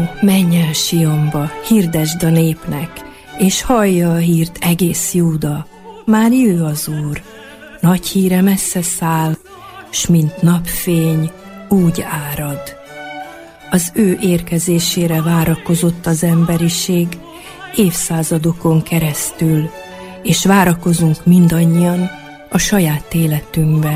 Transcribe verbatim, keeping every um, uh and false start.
menj el Sionba, hirdesd a népnek, és hallja a hírt egész Júda. Már jő az Úr, nagy híre messze száll, s mint napfény úgy árad. Az ő érkezésére várakozott az emberiség évszázadokon keresztül, és várakozunk mindannyian a saját életünkben.